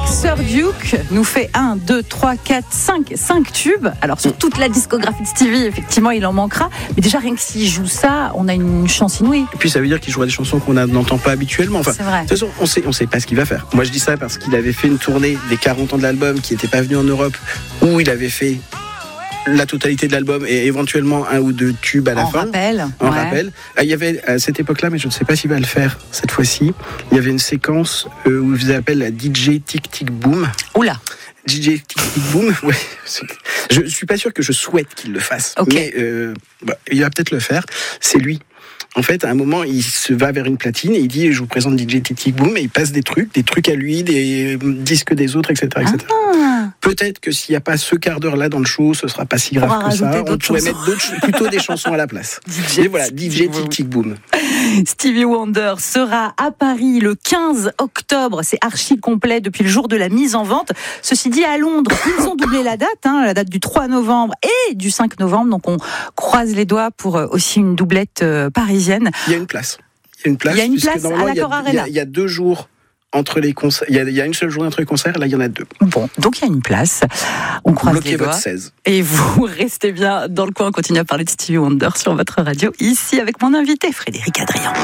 Sir Duke nous fait 1, 2, 3, 4, 5 tubes. Alors sur toute la discographie de Stevie, effectivement, il en manquera. Mais déjà, rien que s'il joue ça, on a une chance inouïe. Et puis ça veut dire qu'il jouera des chansons qu'on n'entend pas habituellement. Enfin, c'est vrai. De toute façon, on sait pas ce qu'il va faire. Moi, je dis ça parce qu'il avait fait une tournée des 40 ans de l'album, qui n'était pas venu en Europe, où il avait fait la totalité de l'album et éventuellement 1 ou 2 tubes à la fin. En rappel. Il y avait à cette époque-là, mais je ne sais pas s'il va le faire cette fois-ci, il y avait une séquence où il faisait appel à DJ Tic Tic Boom. Oula. DJ Tic Tic Boom, ouais. Je suis pas sûr que je souhaite qu'il le fasse, mais il va peut-être le faire. C'est lui. En fait, à un moment, il se va vers une platine et il dit « Je vous présente DJ Tic Tic Boom » et il passe des trucs à lui, des disques des autres, etc. etc. Peut-être que s'il n'y a pas ce quart d'heure-là dans le show, ce ne sera pas si grave que ça. On pourrait mettre plutôt des chansons à la place. Et voilà, DJ Tic Tic Boom. Stevie Wonder sera à Paris le 15 octobre. C'est archi complet depuis le jour de la mise en vente. Ceci dit, à Londres, ils ont doublé la date du 3 novembre et du 5 novembre. Donc on croise les doigts pour aussi une doublette parisienne. Il y a une place. Il y a une place à l'Accor Arena. Il y a 2 jours entre les concerts. Il y a une seule journée entre les concerts. Là, il y en a 2. Bon, donc il y a une place. On croise Bloquez les doigts. votre 16. Et vous restez bien dans le coin. On continue à parler de Stevie Wonder sur votre radio. Ici avec mon invité Frédéric Adrien.